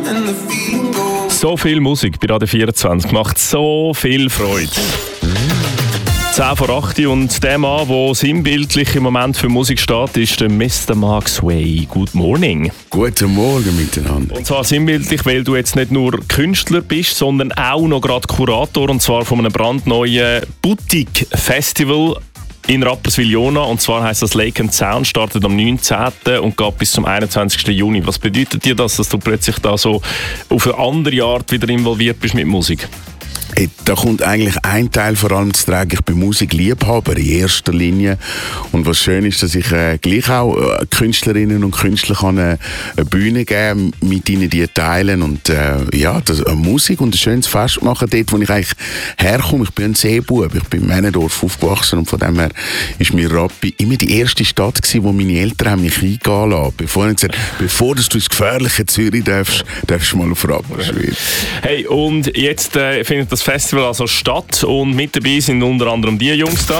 So viel Musik bei Radio 24 macht so viel Freude. 10 vor 8 und der Mann, der sinnbildlich im Moment für Musik steht, ist der Mr. Mark Sway. Good morning. Guten Morgen miteinander. Und zwar sinnbildlich, weil du jetzt nicht nur Künstler bist, sondern auch noch gerade Kurator, und zwar von einem brandneuen Boutique-Festival in Rapperswil-Jona. Und zwar heisst das Lake and Sound, startet am 19. und geht bis zum 21. Juni. Was bedeutet dir das, dass du plötzlich da so auf eine andere Art wieder involviert bist mit Musik? Da kommt eigentlich ein Teil vor allem zu tragen. Ich bin Musikliebhaber in erster Linie. Und was schön ist, dass ich gleich auch Künstlerinnen und Künstler kann eine Bühne geben, mit ihnen die teilen und das, Musik und ein schönes Fest machen dort, wo ich eigentlich herkomme. Ich bin ein Seebub, ich bin in Männendorf aufgewachsen und von dem her ist mir Rappi immer die erste Stadt gewesen, wo meine Eltern haben mich eingehen lassen. Bevor du ins gefährliche Zürich darfst du mal auf Rapperswil. Hey, und jetzt findet das Festival also statt und mit dabei sind unter anderem die Jungs da.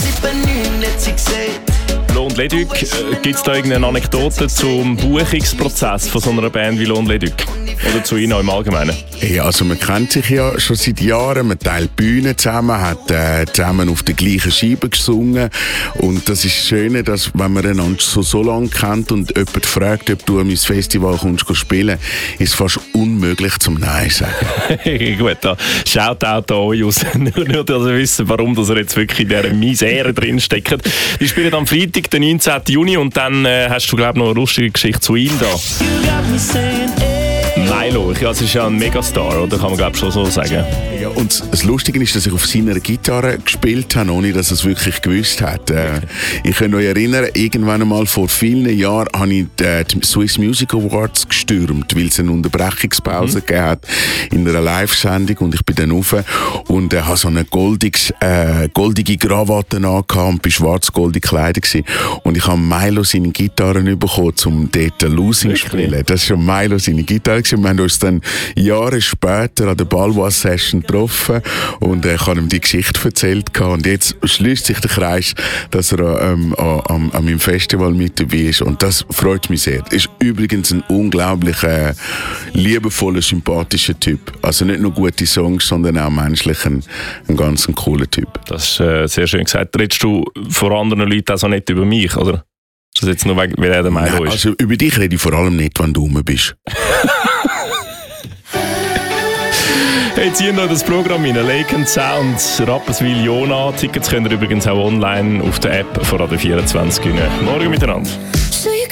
Lo und Leduc. Gibt es da irgendeine Anekdote zum Buchungsprozess von so einer Band wie Lo und Leduc? Oder zu Ihnen im Allgemeinen? Ja, also man kennt sich ja schon seit Jahren, man teilt Bühnen zusammen, hat zusammen auf der gleichen Scheibe gesungen und das ist das Schöne, dass wenn man einander so lange kennt und jemand fragt, ob du an mein Festival kommst spielen, ist es fast unmöglich zum Nein sagen. Gut, da schaut auch da euch aus, nur dass ihr wisst, warum ihr jetzt wirklich in dieser Misere drinsteckt. Die spielen am Freitag, den 19. Juni und dann hast du, glaube ich, noch eine lustige Geschichte zu ihm da. Milo, das ist ja ein Megastar, oder? Kann man, glaube ich, schon so sagen. Ja, und das Lustige ist, dass ich auf seiner Gitarre gespielt habe, ohne dass er es wirklich gewusst hat. Ich kann mich erinnern, irgendwann einmal vor vielen Jahren habe ich die Swiss Music Awards gestürmt, weil es eine Unterbrechungspause gegeben hat in einer Live-Sendung und ich bin dann rauf und habe so eine goldige Krawatte angehabt und bin schwarz-goldig gekleidet gewesen. Und ich habe Milo seine Gitarre bekommen, um dort Losing zu spielen. Das ist schon Milo seine Gitarre gewesen. Wir haben uns dann Jahre später an der Balwa-Session getroffen und ich habe ihm die Geschichte erzählt und jetzt schließt sich der Kreis, dass er an meinem Festival mit dabei ist und das freut mich sehr. Er ist übrigens ein unglaublich liebevoller, sympathischer Typ. Also nicht nur gute Songs, sondern auch menschlich ein ganz cooler Typ. Das ist sehr schön gesagt. Redest du vor anderen Leuten also nicht über mich, oder? Ist das jetzt nur, weil er der Meinung ist? Also über dich rede ich vor allem nicht, wenn du rum bist. Hey, ziehen noch das Programm rein. Lake and Sound, Rapperswil-Jona. Tickets könnt ihr übrigens auch online auf der App von Radio 24 gewinnen. Morgen miteinander.